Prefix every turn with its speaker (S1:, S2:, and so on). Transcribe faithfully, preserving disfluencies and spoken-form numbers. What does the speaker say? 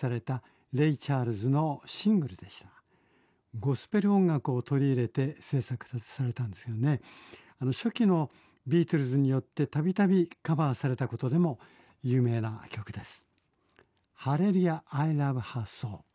S1: されたレイ・チャールズのシングルでした。ゴスペル音楽を取り入れて制作されたんですよね。あの初期のビートルズによってたびたびカバーされたことでも有名な曲です。ハレルヤ I love her so。